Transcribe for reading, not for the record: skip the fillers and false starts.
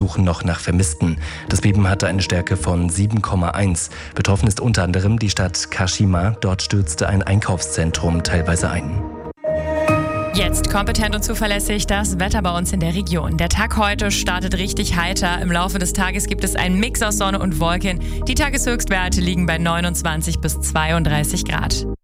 suchen noch nach Vermissten. Das Beben hatte eine Stärke von 7,1. Betroffen ist unter anderem die Stadt Kashima. Dort stürzte ein Einkaufszentrum teilweise ein. Jetzt kompetent und zuverlässig das Wetter bei uns in der Region. Der Tag heute startet richtig heiter. Im Laufe des Tages gibt es einen Mix aus Sonne und Wolken. Die Tageshöchstwerte liegen bei 29 bis 32 Grad.